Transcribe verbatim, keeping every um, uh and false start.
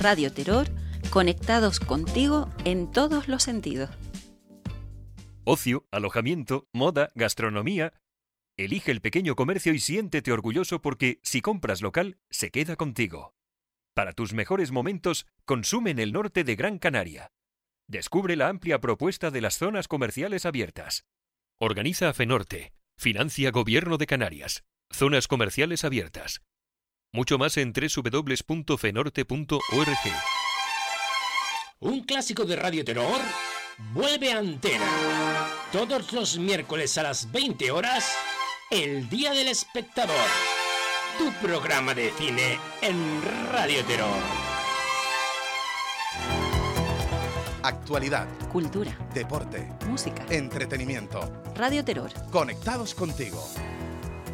Radio Terror, conectados contigo en todos los sentidos. Ocio, alojamiento, moda, gastronomía. Elige el pequeño comercio y siéntete orgulloso porque, si compras local, se queda contigo. Para tus mejores momentos, consume en el norte de Gran Canaria. Descubre la amplia propuesta de las zonas comerciales abiertas. Organiza FENORTE. Financia Gobierno de Canarias. Zonas comerciales abiertas. Mucho más en doble u doble u doble u punto fenorte punto org. Un clásico de Radio Terror vuelve a antena. Todos los miércoles a las veinte horas, El Día del Espectador. Tu programa de cine en Radio Terror. Actualidad, Cultura, deporte, música, entretenimiento. Radio Terror. Conectados contigo.